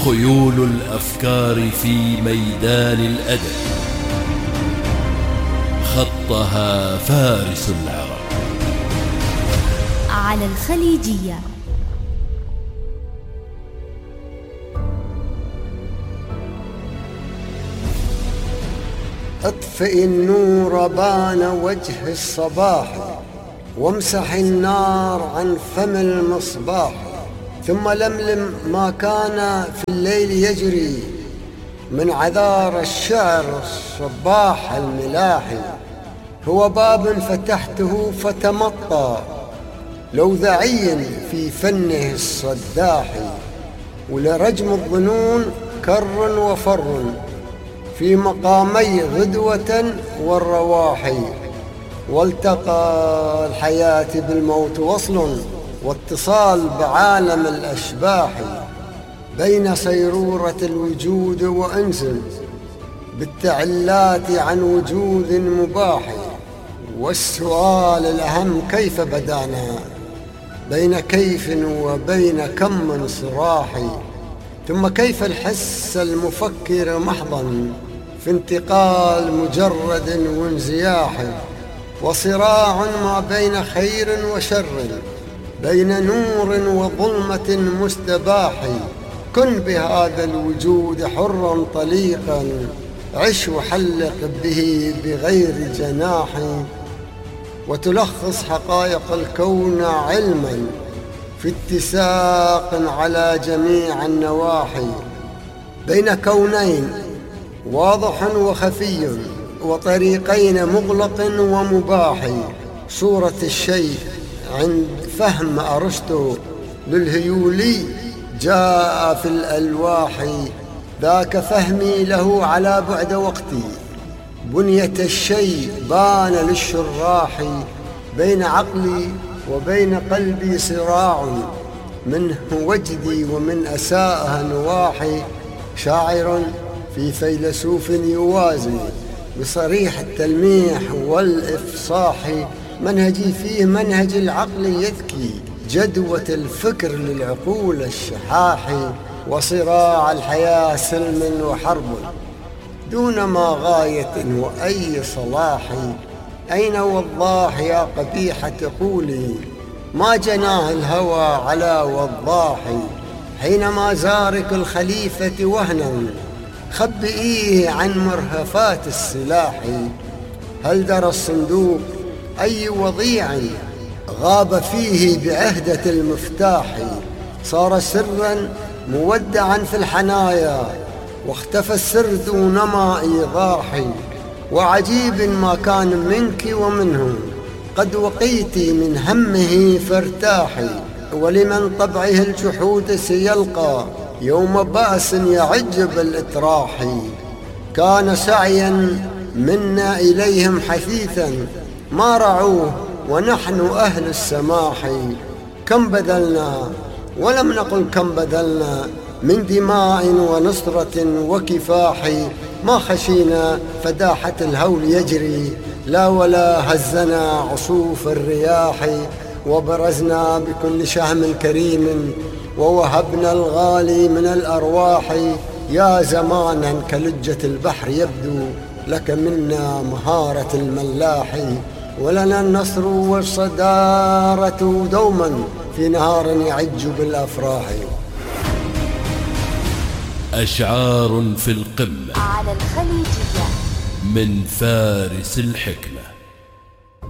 خيول الأفكار في ميدان الأدب خطها فارس العرب. على الخليجية. اطفئ النور بان وجه الصباح، وامسح النار عن فم المصباح، ثم لملم ما كان في الليل يجري من عذار الشعر الصباح الملاحي. هو باب فتحته فتمطى لوذعي في فنه الصداح، ولرجم الظنون كر وفر في مقامي غدوة والرواحي. والتقى الحياة بالموت وصل، واتصال بعالم الأشباح، بين صيرورة الوجود وأنس بالتعلات عن وجود مباح. والسؤال الأهم كيف بدانا بين كيف وبين كم من صراح، ثم كيف الحس المفكر محضا في انتقال مجرد وانزياح، وصراع ما بين خير وشر، بين نور وظلمة مستباح. كن بهذا الوجود حرا طليقا، عش وحلق به بغير جناح، وتلخص حقائق الكون علما في اتساق على جميع النواحي، بين كونين واضح وخفي، وطريقين مغلق ومباح. صورة الشيء عند فهم أرسطو للهيولي جاء في الألواح، ذاك فهمي له على بعد وقتي. بنية الشيء بان للشراح، بين عقلي وبين قلبي صراع، منه وجدي ومن أساءها نواحي. شاعر في فيلسوف يوازي بصريح التلميح والإفصاح، منهجي فيه منهج العقل يذكي جدوة الفكر للعقول الشحاح. وصراع الحياة سلم وحرب دون ما غاية وأي صلاح. أين وضاح يا قبيحة قولي، ما جناه الهوى على وضاح. حينما زارك الخليفة وهنا خبئيه عن مرهفات السلاح. هل درى الصندوق أي وضيع غاب فيه بعهدة المفتاح. صار سرا مودعا في الحنايا، واختفى السر دون ما إيضاح. وعجيب ما كان منك ومنه، قد وقيت من همه فارتاحي. ولمن طبعه الجحود سيلقى يوم بأس يعج بالإطراح. كان سعيا منا إليهم حثيثا، ما رعوه ونحن أهل السماح. كم بذلنا ولم نقل كم بذلنا من دماء ونصرة وكفاح. ما خشينا فداحة الهول يجري، لا ولا هزنا عصوف الرياح. وبرزنا بكل شهم كريم، ووهبنا الغالي من الأرواح. يا زمانا كلجة البحر يبدو لك منا مهارة الملاح، ولنا النصر والصدارة دوما في نهار يعج بالأفراح. أشعار في القمة على الخليجية من فارس الحكمة.